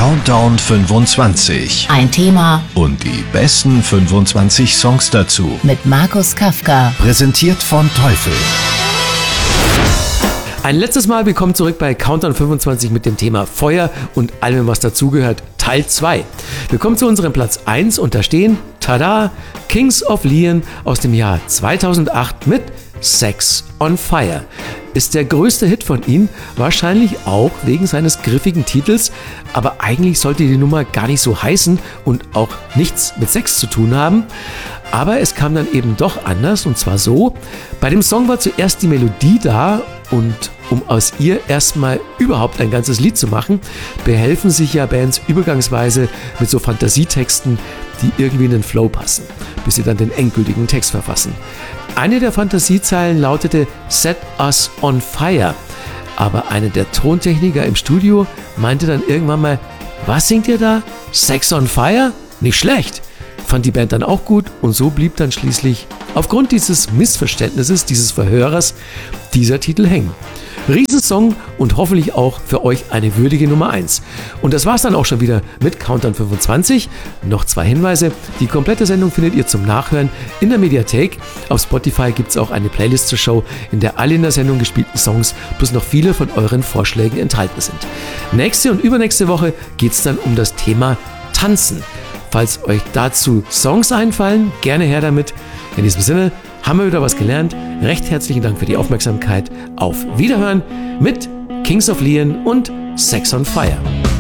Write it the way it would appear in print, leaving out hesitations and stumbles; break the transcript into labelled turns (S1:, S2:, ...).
S1: Countdown 25.
S2: Ein Thema
S1: Und die besten 25 Songs dazu.
S2: mit Markus Kafka.
S1: Präsentiert von Teufel.
S3: Ein letztes Mal willkommen zurück bei Countdown 25 mit dem Thema Feuer und allem, was dazugehört, Teil 2. Wir kommen zu unserem Platz 1 und da stehen, tada, Kings of Leon aus dem Jahr 2008 mit Sex on Fire. Ist der größte Hit von ihnen, wahrscheinlich auch wegen seines griffigen Titels, aber eigentlich sollte die Nummer gar nicht so heißen und auch nichts mit Sex zu tun haben. Aber es kam dann eben doch anders, und zwar so: Bei dem Song war zuerst die Melodie da, und um aus ihr erstmal überhaupt ein ganzes Lied zu machen, behelfen sich ja Bands übergangsweise mit so Fantasietexten, die irgendwie in den Flow passen, bis sie dann den endgültigen Text verfassen. Eine der Fantasiezeilen lautete Set Us on Fire, aber einer der Tontechniker im Studio meinte dann irgendwann mal: Was singt ihr da? Sex on Fire? Nicht schlecht! Fand die Band dann auch gut, und so blieb dann schließlich aufgrund dieses Missverständnisses, dieses Verhörers, dieser Titel hängen. Riesensong und hoffentlich auch für euch eine würdige Nummer 1. Und das war's dann auch schon wieder mit Countdown 25. Noch 2 Hinweise: Die komplette Sendung findet ihr zum Nachhören in der Mediathek. Auf Spotify gibt's auch eine Playlist zur Show, in der alle in der Sendung gespielten Songs plus noch viele von euren Vorschlägen enthalten sind. Nächste und übernächste Woche geht's dann um das Thema Tanzen. Falls euch dazu Songs einfallen, gerne her damit. In diesem Sinne haben wir wieder was gelernt. Recht herzlichen Dank für die Aufmerksamkeit. Auf Wiederhören mit Kings of Leon und Sex on Fire.